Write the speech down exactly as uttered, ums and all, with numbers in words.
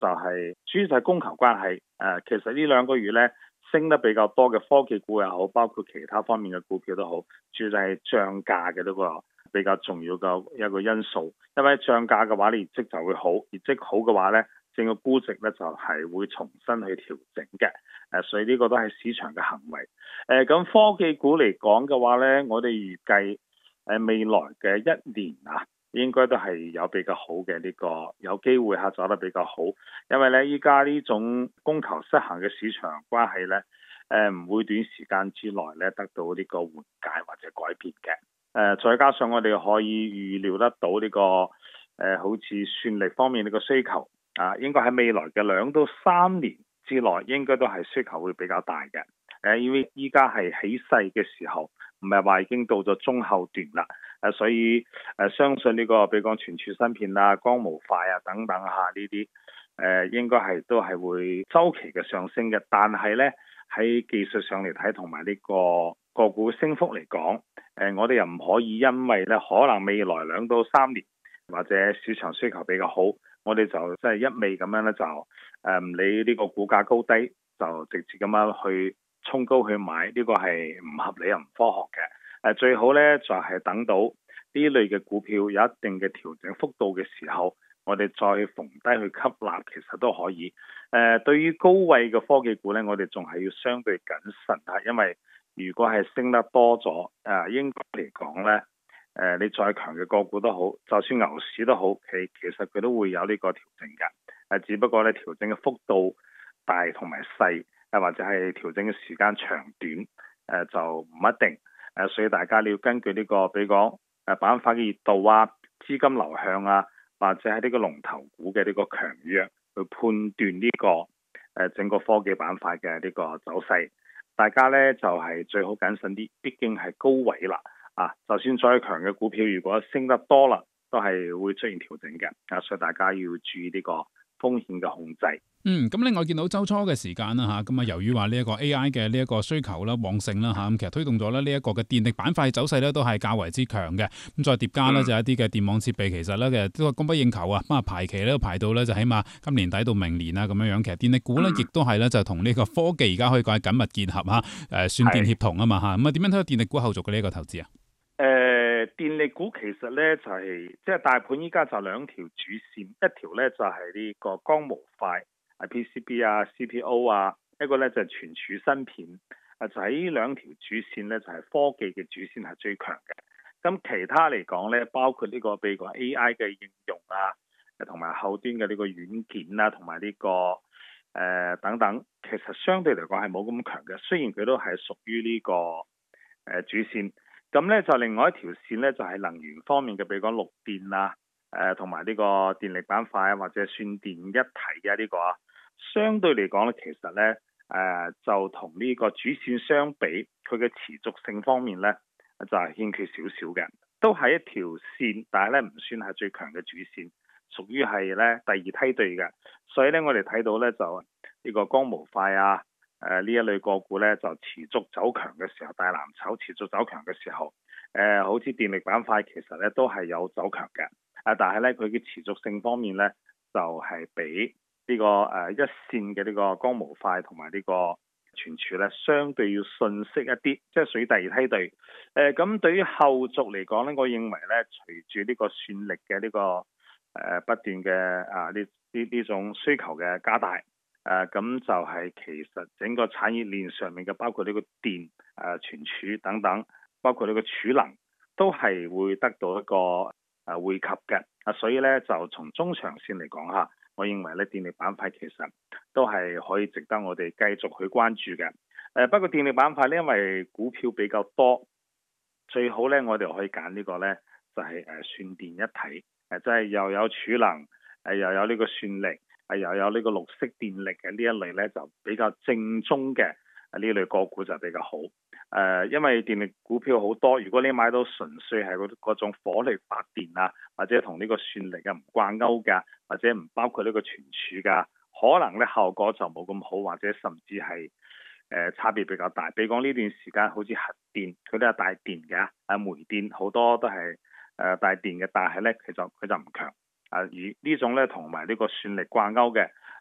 就係主要就係供求關係。誒、呃，其實呢兩個月咧升得比較多嘅科技股又好，包括其他方面嘅股票都好，主要就係漲價嘅呢個比較重要嘅一個因素。因為漲價嘅話，你業績就會好，業績好嘅話咧，整個估值咧就係會重新去調整嘅。誒、呃，所以呢個都係市場嘅行為。誒、呃，咁科技股嚟講嘅話咧，我哋預計誒未來嘅一年啊，應該都係有比較好嘅呢、這個，有機會下走得比較好。因為咧依家呢種供求失衡嘅市場關係咧，誒、呃、唔會短時間之內咧得到呢個緩解或者改變嘅。誒、呃，再加上我哋可以預料得到呢、這個誒、呃，好似算力方面呢個需求啊，應該喺未來嘅兩到三年之內，應該都係需求會比較大嘅。誒、呃，因為依家係起勢嘅時候，唔係話已經到咗中後段啦。誒、啊，所以誒、啊、相信呢、這個，比如講存儲芯片啊、光模塊啊等等下呢啲，誒、啊、應該係都係會周期嘅上升嘅。但係咧喺技術上嚟睇，同埋呢個個股升幅嚟講，誒、啊、我哋又唔可以因為咧可能未來兩到三年或者市場需求比較好，我哋就即係一味咁樣咧就誒唔、啊、理呢個股價高低，就直接咁樣去衝高去買，呢、這個係唔合理又唔科學嘅。誒，最好咧就係、是、等到呢類嘅股票有一定嘅調整幅度嘅時候，我哋再逢低去吸納，其實都可以。誒、呃，對於高位嘅科技股咧，我哋仲係要相對謹慎嚇，因為如果係升得多咗，誒、呃、應該嚟講咧，誒、呃、你再強嘅個股都好，就算牛市都好，其其實佢都會有呢個調整嘅。誒、呃，只不過咧調整嘅幅度大同埋細，誒或者係調整嘅時間長短，誒、呃、就唔一定。誒，所以大家你要根據呢、這個，比如講誒板塊嘅熱度啊、資金流向啊，或者係呢個龍頭股嘅呢個強弱，去判斷呢、這個誒、呃、整個科技板塊嘅呢個走勢。大家咧就係、是、最好謹慎啲，畢竟係高位啦。啊，就算再強嘅股票，如果升得多啦，都係會出現調整嘅。啊，所以大家要注意呢個風險嘅控制。 嗯，咁另外見到週初嘅時間啦嚇，咁啊由於話呢一個 A I 嘅呢一個需求啦旺盛啦嚇，咁其實推動咗咧呢一個嘅電力板塊走勢咧都係較為之強嘅。咁再疊加呢，就係一啲嘅電網設備，其實咧其實都係供不應求啊，咁啊排期咧都排到咧就起碼今年底到明年啊咁樣樣。其實電力股咧亦都係咧就同呢個科技而家可以講係緊密結合嚇，誒算電協同啊嘛嚇。咁啊點樣睇到電力股後續嘅呢一個投資啊？ 誒、呃、電力股其實咧就係即係大盤依家就兩條主線，一條咧就係呢個光模塊。P C B 啊、C P O 啊，一個咧就係存儲芯片，啊就喺呢兩條主線咧就係科技嘅主線係最強嘅。咁其他嚟講咧，包括呢個譬如講 A I 嘅應用啊，同埋後端嘅呢個軟件啊，同埋呢個誒、呃、等等，其實相對嚟講係冇咁強嘅。雖然佢都係屬於呢個誒主線，咁咧就另外一條線咧就係能源方面嘅，譬如講綠電啊，誒同埋呢個電力板塊啊，或者算電一體啊呢個啊。相對嚟講咧，其實咧，誒、呃、就同呢個主線相比，佢嘅持續性方面咧，就係、是、欠缺少少嘅，都係一條線，但係咧唔算係最強嘅主線，屬於係咧第二梯隊嘅。所以咧，我哋睇到咧就呢個光模塊啊，誒、呃、呢一類個股咧就持續走強嘅時候，大藍籌持續走強嘅時候，誒、呃、好似電力板塊其實咧都係有走強嘅，啊但係咧佢嘅持續性方面咧就係、是、比呢、這個誒、呃、一線嘅呢個光模塊同埋呢個存儲咧，相對要遜色一啲，即係屬於第二梯隊。誒、呃、咁對於後續嚟講咧，我認為咧，隨住呢個算力嘅呢、這個誒、呃、不斷嘅啊呢呢呢種需求嘅加大，誒、呃、咁就係其實整個產業鏈上面嘅，包括呢個電、誒、呃、存儲等等，包括呢個儲能，都係會得到一個誒惠及嘅。啊，所以咧就從中長線嚟講嚇。我認為咧電力板塊其實都係可以值得我哋繼續去關注嘅。誒、呃、不過電力板塊咧，因為股票比較多，最好咧我哋可以揀呢個咧就係、是、誒算電一體，誒即係又有儲能，誒又有呢個算力，誒又有呢個綠色電力嘅呢一類咧就比較正宗嘅呢類個股就比較好。誒、呃，因為電力股票好多，如果你買到純粹係嗰嗰種火力發電啊，或者同呢個算力啊唔掛鈎㗎，或者唔包括呢個存儲㗎，可能咧效果就冇咁好，或者甚至係誒、呃、差別比較大。比如講呢段時間好似核電，佢都係帶電嘅，啊煤電好多都係誒帶電嘅，但係咧佢就佢就唔強。 而呢種咧同埋呢個算力掛鈎嘅。